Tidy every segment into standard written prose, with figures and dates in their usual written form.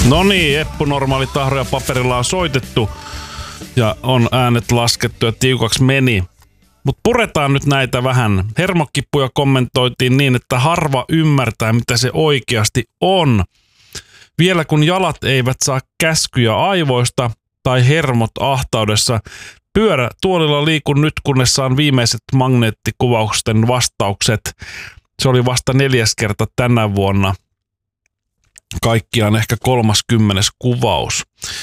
No niin, Eppu Normaali tahro ja paperilla on soitettu ja on äänet laskettu ja tiukaksi meni. Mutta puretaan nyt näitä vähän. Hermokippuja kommentoitiin niin, että harva ymmärtää, mitä se oikeasti on. Vielä kun jalat eivät saa käskyjä aivoista tai hermot ahtaudessa, pyörätuolilla liikun nyt, kunnes saan viimeiset magneettikuvausten vastaukset. Se oli vasta 4. kerta tänä vuonna. Kaikkiaan ehkä 30. kuvaus.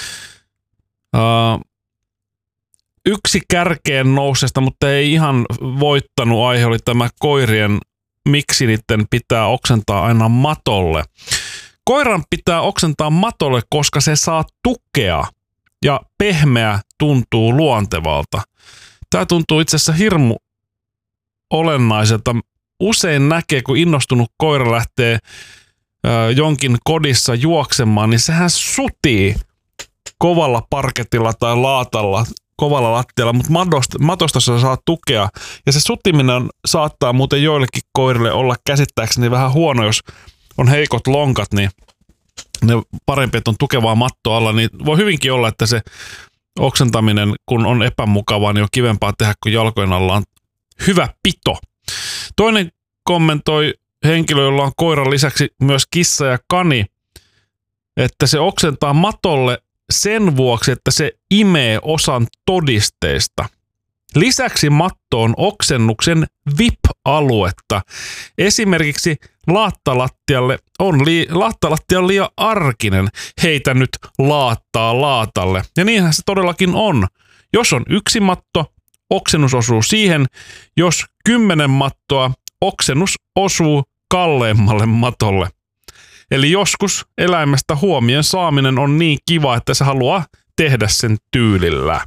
Yksi kärkeen nousesta, mutta ei ihan voittanut aihe oli tämä koirien, miksi niiden pitää oksentaa aina matolle. Koiran pitää oksentaa matolle, koska se saa tukea ja pehmeä tuntuu luontevalta. Tämä tuntuu itse asiassa hirmu olennaiselta. Usein näkee, kun innostunut koira lähtee jonkin kodissa juoksemaan, niin sehän sutii kovalla parketilla tai laatalla, kovalla lattialla, mutta matosta se saa tukea. Ja se sutiminen saattaa muuten joillekin koirille olla käsittääkseni vähän huono, jos on heikot lonkat, niin ne parempi, että on tukevaa mattoa alla, niin voi hyvinkin olla, että se oksentaminen, kun on epämukavaa, niin on kivempaa tehdä, kun jalkojen alla on hyvä pito. Toinen kommentoi henkilö, jolla on koiran lisäksi myös kissa ja kani, että se oksentaa matolle sen vuoksi, että se imee osan todisteista. Lisäksi matto on oksennuksen VIP-aluetta. Esimerkiksi laattalattialle on laattalattia liian arkinen. Heitä nyt laattaa laatalle. Ja niinhän se todellakin on. Jos on 1 matto, oksennus osuu siihen. Jos 10 mattoa, oksennus osuu kalleimmalle matolle. Eli joskus eläimestä huomioon saaminen on niin kiva, että se haluaa tehdä sen tyylillä.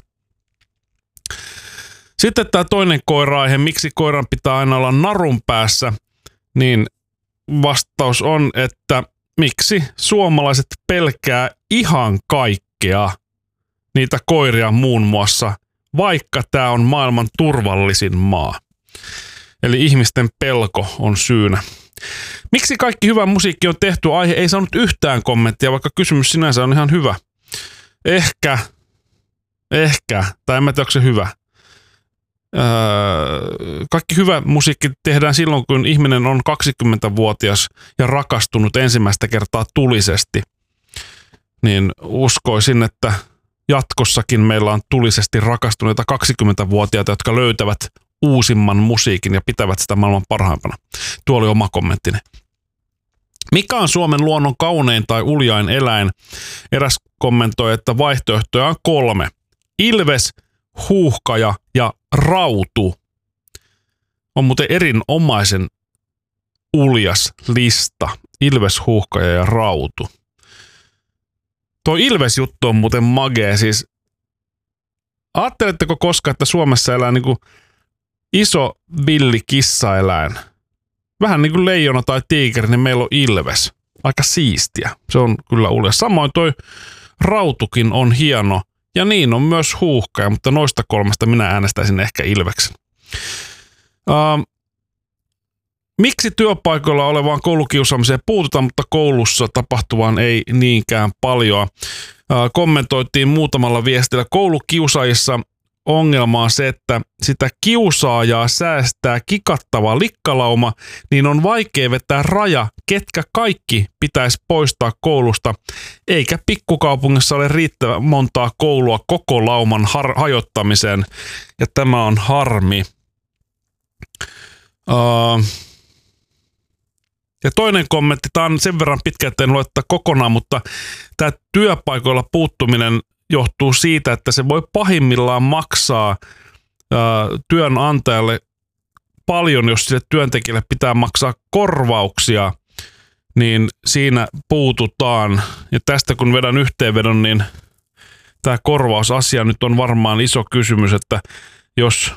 Sitten tämä toinen koira-aihe, miksi koiran pitää aina olla narun päässä, niin vastaus on, että miksi suomalaiset pelkää ihan kaikkea, niitä koiria muun muassa, vaikka tämä on maailman turvallisin maa. Eli ihmisten pelko on syynä. Miksi kaikki hyvä musiikki on tehty? Aihe ei saanut yhtään kommenttia, vaikka kysymys sinänsä on ihan hyvä. Ehkä, tai en mä tiedä, onko se hyvä. Kaikki hyvä musiikki tehdään silloin, kun ihminen on 20-vuotias ja rakastunut ensimmäistä kertaa tulisesti. Niin uskoisin, että jatkossakin meillä on tulisesti rakastuneita 20-vuotiaita, jotka löytävät uusimman musiikin ja pitävät sitä maailman parhaimpana. Tuo oli oma kommenttini. Mikä on Suomen luonnon kaunein tai uljain eläin? Eräs kommentoi, että vaihtoehtoja on 3. Ilves, huuhkaja ja rautu. On muuten erinomaisen uljas lista. Ilves, huuhkaja ja rautu. Tuo Ilves-juttu on muuten magee. Siis, ajatteletteko koskaan, että Suomessa elää niinku iso villi kissaeläin? Vähän niin kuin leijona tai tiikeri, niin meillä on ilves. Aika siistiä. Se on kyllä uljas. Samoin toi rautukin on hieno. Ja niin on myös huuhkaja, mutta noista 3 minä äänestäisin ehkä ilveksen. Miksi työpaikoilla olevaan koulukiusaamiseen puututaan, mutta koulussa tapahtuvaan ei niinkään paljon? Kommentoitiin muutamalla viestillä. Koulukiusaajissa ongelma on se, että sitä kiusaajaa säästää kikattava likkalauma, niin on vaikea vetää raja, ketkä kaikki pitäisi poistaa koulusta, eikä pikkukaupungissa ole riittävän montaa koulua koko lauman hajottamiseen, ja tämä on harmi. Ja toinen kommentti, tämä on sen verran pitkä, että en lue tätä kokonaan, mutta tämä työpaikoilla puuttuminen johtuu siitä, että se voi pahimmillaan maksaa työnantajalle paljon, jos sille työntekijälle pitää maksaa korvauksia, niin siinä puututaan. Ja tästä kun vedän yhteenvedon, niin tämä korvausasia nyt on varmaan iso kysymys, että jos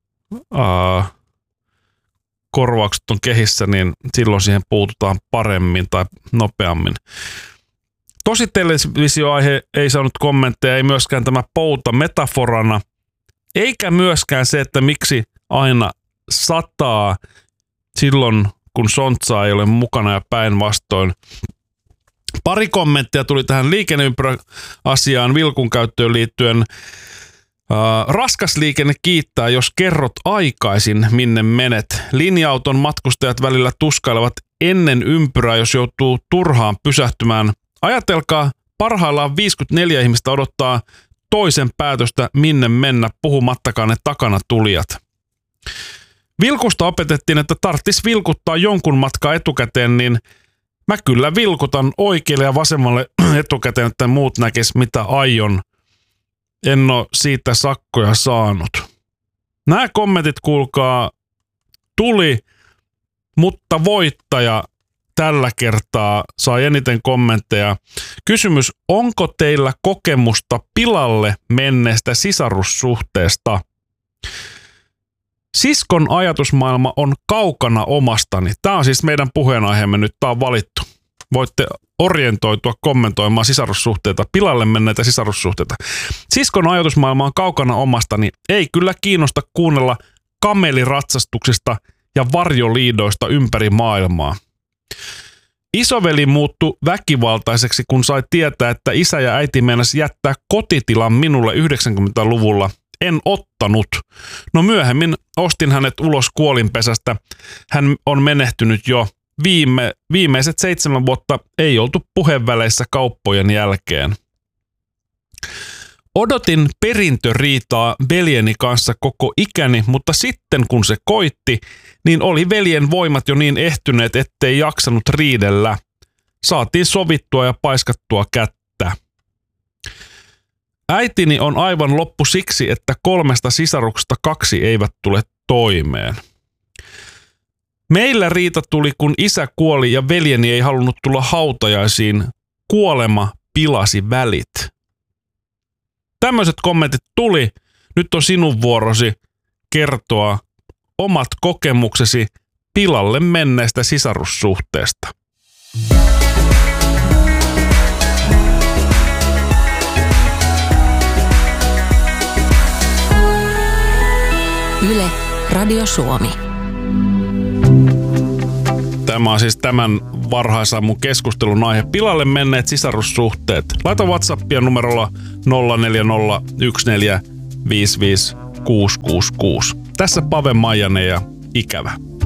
korvaukset on kehissä, niin silloin siihen puututaan paremmin tai nopeammin. Tosi televisioaihe ei saanut kommentteja, ei myöskään tämä pouta metaforana, eikä myöskään se, että miksi aina sataa silloin, kun sontsaa ei ole mukana ja päinvastoin. Pari kommenttia tuli tähän liikenneympyrä-asiaan Vilkun käyttöön liittyen. Raskas liikenne kiittää, jos kerrot aikaisin, minne menet. Linja-auton matkustajat välillä tuskailevat ennen ympyrää, jos joutuu turhaan pysähtymään. Ajatelkaa, parhaillaan 54 ihmistä odottaa toisen päätöstä, minne mennä, puhumattakaan ne takana tulijat. Vilkusta opetettiin, että tarttis vilkuttaa jonkun matkaa etukäteen, niin mä kyllä vilkutan oikealle ja vasemmalle etukäteen, että muut näkis mitä aion. En ole siitä sakkoja saanut. Nämä kommentit, kuulkaa, tuli, mutta voittaja tällä kertaa sai eniten kommentteja. Kysymys, onko teillä kokemusta pilalle menneestä sisarussuhteesta? Siskon ajatusmaailma on kaukana omastani. Tämä on siis meidän puheenaiheemme nyt, tämä on valittu. Voitte orientoitua kommentoimaan sisarussuhteita, pilalle menneitä sisarussuhteita. Siskon ajatusmaailma on kaukana omastani. Ei kyllä kiinnosta kuunnella kameliratsastuksista ja varjoliidoista ympäri maailmaa. Isoveli muuttui väkivaltaiseksi, kun sai tietää, että isä ja äiti meinasi jättää kotitilan minulle 90-luvulla. En ottanut. No myöhemmin ostin hänet ulos kuolinpesästä. Hän on menehtynyt jo. Viimeiset 7 vuotta ei oltu puheväleissä kauppojen jälkeen. Odotin perintöriitaa veljeni kanssa koko ikäni, mutta sitten kun se koitti, niin oli veljen voimat jo niin ehtyneet, ettei jaksanut riidellä. Saatiin sovittua ja paiskattua kättä. Äitini on aivan loppu siksi, että 3 sisaruksesta 2 eivät tule toimeen. Meillä riita tuli, kun isä kuoli ja veljeni ei halunnut tulla hautajaisiin. Kuolema pilasi välit. Tämmöiset kommentit tuli. Nyt on sinun vuorosi kertoa omat kokemuksesi pilalle menneestä sisarussuhteesta. Yle, Radio Suomi. Tämä on siis tämän varhaisaamun keskustelun aihe. Pilalle menneet sisarussuhteet. Laita WhatsAppia numerolla 0401455666. Tässä Pave Maijanen ja Ikävä.